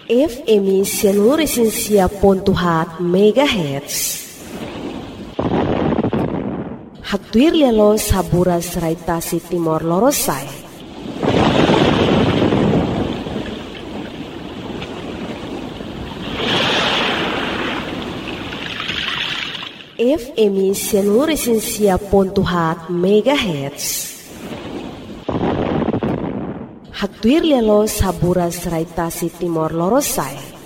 FM 107.4 MHz. Hagtuir lialos haburas raitasi Timor Lorosai. FM 107.4 MHz. Hagtuir lialos haburas raitasi Timor Lorosai.